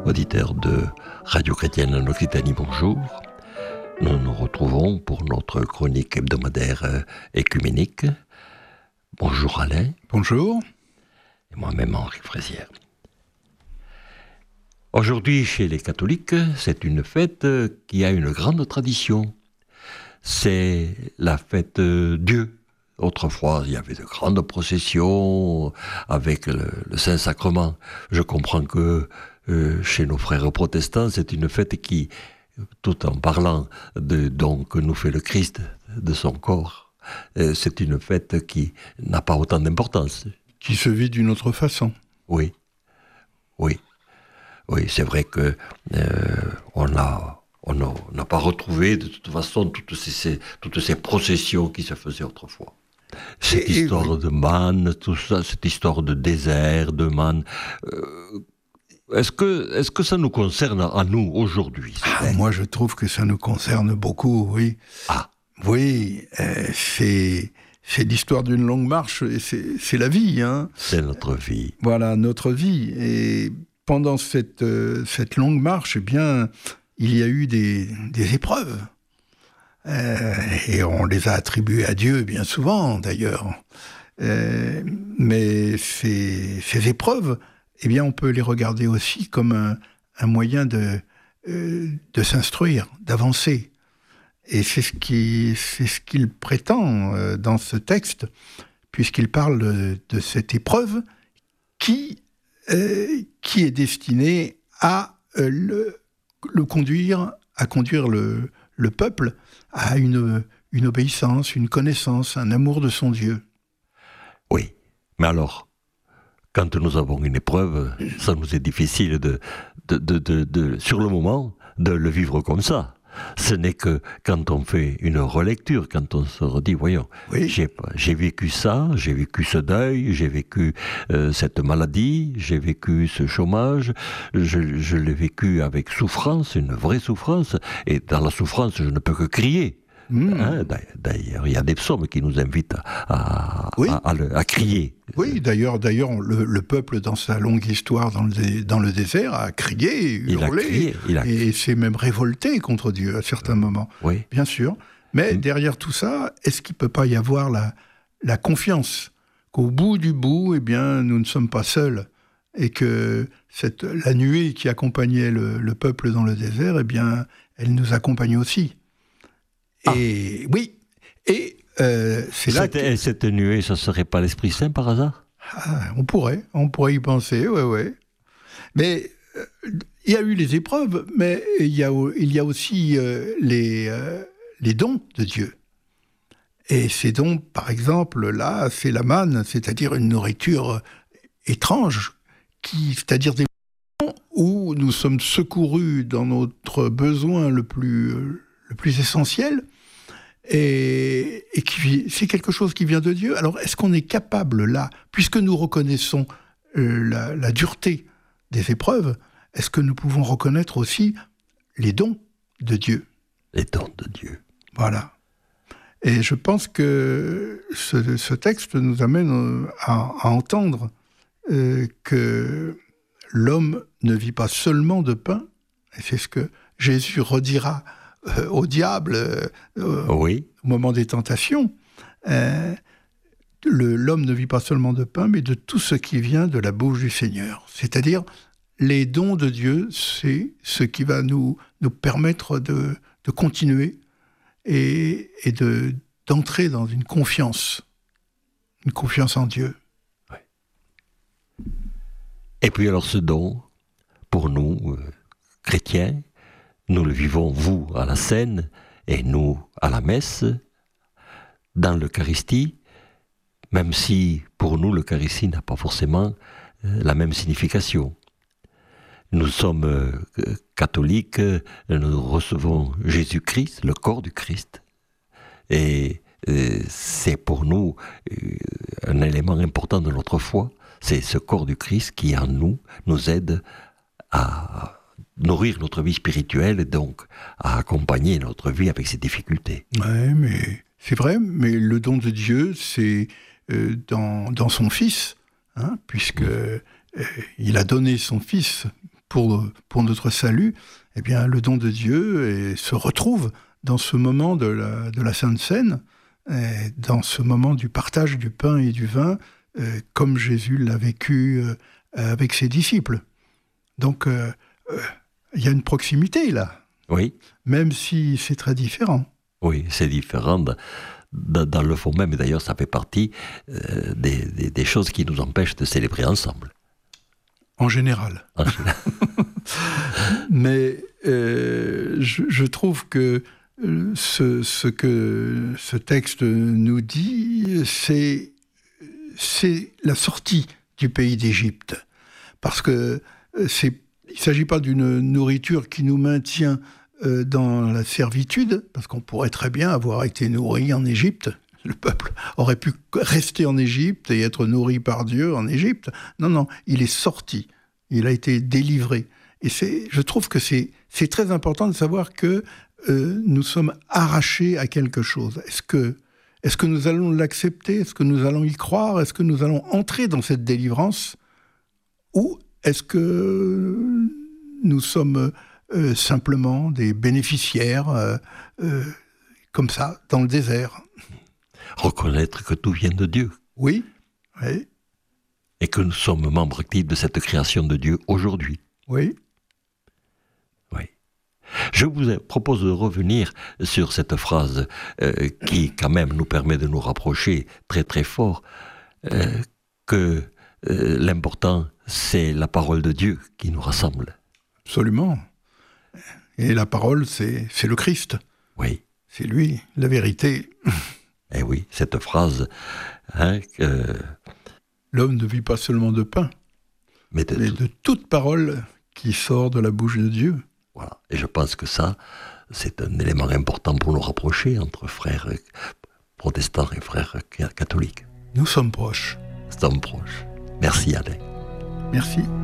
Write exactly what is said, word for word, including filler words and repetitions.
auditeurs de Radio Chrétienne en Occitanie, bonjour. Nous nous retrouvons pour notre chronique hebdomadaire écuménique. Bonjour Alain. Bonjour. Et moi-même Henri Fraisière. Aujourd'hui, chez les catholiques, c'est une fête qui a une grande tradition. C'est la fête Dieu. Autrefois, il y avait de grandes processions avec le, le Saint-Sacrement. Je comprends que euh, chez nos frères protestants, c'est une fête qui, tout en parlant de don que nous fait le Christ, de son corps, euh, c'est une fête qui n'a pas autant d'importance. Qui se vit d'une autre façon. Oui, oui, oui, c'est vrai que euh, on a... On n'a pas retrouvé de toute façon toutes ces, toutes ces processions qui se faisaient autrefois. Cette et, histoire et oui. de manne, tout ça, cette histoire de désert, de manne. Euh, est-ce que, est-ce que ça nous concerne à nous aujourd'hui? Ah, moi, je trouve que ça nous concerne beaucoup, oui. Ah. Oui, euh, c'est, c'est l'histoire d'une longue marche, et c'est, c'est la vie, hein. C'est notre vie. Voilà, notre vie. Et pendant cette, euh, cette longue marche, eh bien... il y a eu des, des épreuves. Euh, et on les a attribuées à Dieu, bien souvent, d'ailleurs. Euh, mais ces, ces épreuves, eh bien, on peut les regarder aussi comme un, un moyen de, euh, de s'instruire, d'avancer. Et c'est ce, qui, c'est ce qu'il prétend euh, dans ce texte, puisqu'il parle de, de cette épreuve qui, euh, qui est destinée à euh, le... le conduire, à conduire le, le peuple à une, une obéissance, une connaissance, un amour de son Dieu. Oui, mais alors, quand nous avons une épreuve, ça nous est difficile de, de, de, de, de, sur le moment, de le vivre comme ça. Ce n'est que quand on fait une relecture, quand on se redit, voyons, oui. j'ai, j'ai vécu ça, j'ai vécu ce deuil, j'ai vécu euh, cette maladie, j'ai vécu ce chômage, je, je l'ai vécu avec souffrance, une vraie souffrance, et dans la souffrance, je ne peux que crier. Mmh. Hein, d'ailleurs, il y a des psaumes qui nous invitent à, à, oui. à, à, à crier. Oui, d'ailleurs, d'ailleurs le, le peuple, dans sa longue histoire dans le, dans le désert, a crié, hurlé, il a crié, il a... et s'est même révolté contre Dieu à certains moments. Oui. Bien sûr. Mais mmh. derrière tout ça, est-ce qu'il ne peut pas y avoir la, la confiance qu'au bout du bout, eh bien, nous ne sommes pas seuls, et que cette, la nuée qui accompagnait le, le peuple dans le désert, eh bien, elle nous accompagne aussi. Et ah. oui, et euh, c'est là cette, que... cette nuée, ça serait pas l'Esprit Saint par hasard? Ah, on pourrait, on pourrait y penser, ouais, ouais. Mais euh, il y a eu les épreuves, mais il y a, il y a aussi euh, les, euh, les dons de Dieu. Et ces dons, par exemple, là, c'est la manne, c'est-à-dire une nourriture étrange, qui, c'est-à-dire des moments où nous sommes secourus dans notre besoin le plus, le plus essentiel. Et, et qui, c'est quelque chose qui vient de Dieu. Alors, est-ce qu'on est capable, là, puisque nous reconnaissons euh, la, la dureté des épreuves, est-ce que nous pouvons reconnaître aussi les dons de Dieu? Les dons de Dieu. Voilà. Et je pense que ce, ce texte nous amène à, à entendre euh, que l'homme ne vit pas seulement de pain, et c'est ce que Jésus redira Euh, au diable euh, oui. au moment des tentations. Euh, le, l'homme ne vit pas seulement de pain, mais de tout ce qui vient de la bouche du Seigneur. C'est-à-dire, les dons de Dieu, c'est ce qui va nous, nous permettre de, de continuer et, et de, d'entrer dans une confiance, une confiance en Dieu. Oui. Et puis alors ce don, pour nous, euh, chrétiens, nous le vivons, vous, à la scène, et nous, à la messe, dans l'Eucharistie, même si, pour nous, l'Eucharistie n'a pas forcément euh, la même signification. Nous sommes euh, catholiques, nous recevons Jésus-Christ, le corps du Christ, et euh, c'est pour nous euh, un élément important de notre foi, c'est ce corps du Christ qui, en nous, nous aide à nourrir notre vie spirituelle et donc à accompagner notre vie avec ses difficultés. Oui, mais c'est vrai, mais le don de Dieu, c'est euh, dans, dans son Fils, hein, puisque mmh. euh, il a donné son Fils pour, pour notre salut, eh bien, le don de Dieu et se retrouve dans ce moment de la, de la Sainte Seine, et dans ce moment du partage du pain et du vin, euh, comme Jésus l'a vécu euh, avec ses disciples. Donc, euh, euh, il y a une proximité là, Oui, même si c'est très différent. oui, c'est différent de- de- dans le fond même, et d'ailleurs ça fait partie euh, des, des- des choses qui nous empêchent de célébrer ensemble. En général. En général. Mais euh, je, je trouve que euh, ce, ce que ce texte nous dit, c'est, c'est la sortie du pays d'Égypte. Parce que euh, c'est, il ne s'agit pas d'une nourriture qui nous maintient euh, dans la servitude, parce qu'on pourrait très bien avoir été nourri en Égypte. Le peuple aurait pu rester en Égypte et être nourri par Dieu en Égypte. Non, non, il est sorti. Il a été délivré. Et c'est, je trouve que c'est, c'est très important de savoir que euh, nous sommes arrachés à quelque chose. Est-ce que, est-ce que nous allons l'accepter ? Est-ce que nous allons y croire ? Est-ce que nous allons entrer dans cette délivrance ? Ou est-ce que nous sommes euh, simplement des bénéficiaires, euh, euh, comme ça, dans le désert ? Reconnaître que tout vient de Dieu Oui, oui, et que nous sommes membres actifs de cette création de Dieu aujourd'hui. oui. Oui. Je vous propose de revenir sur cette phrase euh, qui, quand même, nous permet de nous rapprocher très très fort, euh, que euh, l'important, c'est la parole de Dieu qui nous rassemble. Absolument. Et la parole, c'est, c'est le Christ. Oui. C'est lui, la vérité. Eh oui, cette phrase, hein, que, L'homme ne vit pas seulement de pain, mais de, mais de toute parole qui sort de la bouche de Dieu. voilà. Et je pense que ça, c'est un élément important pour nous rapprocher entre frères protestants et frères catholiques. Nous sommes proches. Nous sommes proches. Merci Alain. Merci.